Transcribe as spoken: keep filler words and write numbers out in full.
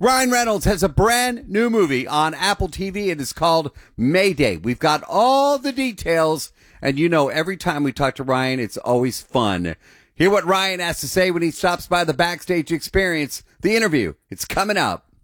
Ryan Reynolds has a brand new movie on Apple T V. It is called Mayday. We've got all the details, and you know, every time we talk to Ryan, it's always fun. Hear what Ryan has to say when he stops by the Backstage Experience. The interview, it's coming up.